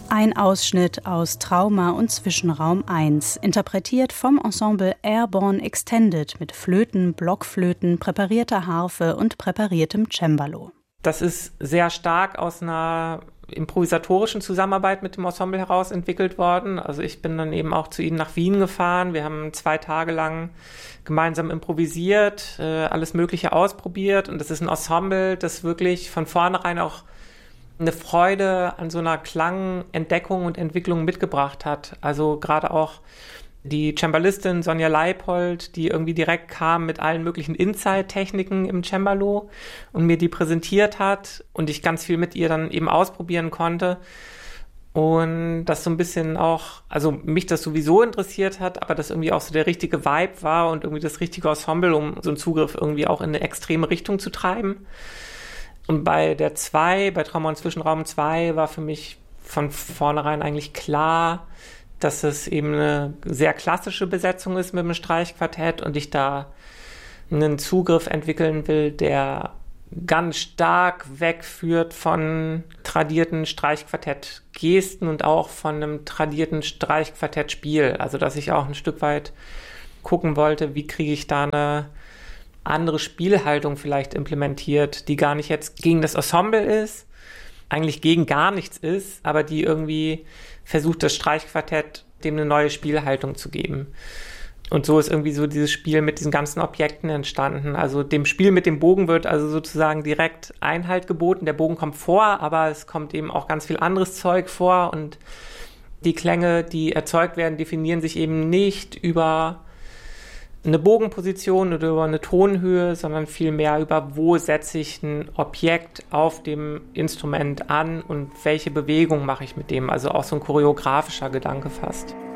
Ein Ausschnitt aus Trauma und Zwischenraum 1, interpretiert vom Ensemble Airborne Extended mit Flöten, Blockflöten, präparierter Harfe und präpariertem Cembalo. Das ist sehr stark aus einer improvisatorischen Zusammenarbeit mit dem Ensemble heraus entwickelt worden. Also ich bin dann eben auch zu ihnen nach Wien gefahren. Wir haben 2 Tage lang gemeinsam improvisiert, alles Mögliche ausprobiert. Und das ist ein Ensemble, das wirklich von vornherein auch eine Freude an so einer Klangentdeckung und Entwicklung mitgebracht hat. Also gerade auch die Cembalistin Sonja Leipold, die irgendwie direkt kam mit allen möglichen Inside-Techniken im Cembalo und mir die präsentiert hat und ich ganz viel mit ihr dann eben ausprobieren konnte. Und das so ein bisschen auch, also mich das sowieso interessiert hat, aber das irgendwie auch so der richtige Vibe war und irgendwie das richtige Ensemble, um so einen Zugriff irgendwie auch in eine extreme Richtung zu treiben. Und bei Trauma und Zwischenraum 2 war für mich von vornherein eigentlich klar, dass es eben eine sehr klassische Besetzung ist mit dem Streichquartett und ich da einen Zugriff entwickeln will, der ganz stark wegführt von tradierten Streichquartett-Gesten und auch von einem tradierten Streichquartett-Spiel. Also dass ich auch ein Stück weit gucken wollte, wie kriege ich da eine andere Spielhaltung vielleicht implementiert, die gar nicht jetzt gegen das Ensemble ist, eigentlich gegen gar nichts ist, aber die irgendwie versucht, das Streichquartett dem eine neue Spielhaltung zu geben. Und so ist irgendwie so dieses Spiel mit diesen ganzen Objekten entstanden. Also dem Spiel mit dem Bogen wird also sozusagen direkt Einhalt geboten. Der Bogen kommt vor, aber es kommt eben auch ganz viel anderes Zeug vor und die Klänge, die erzeugt werden, definieren sich eben nicht über eine Bogenposition oder über eine Tonhöhe, sondern vielmehr über, wo setze ich ein Objekt auf dem Instrument an und welche Bewegung mache ich mit dem. Also auch so ein choreografischer Gedanke fast.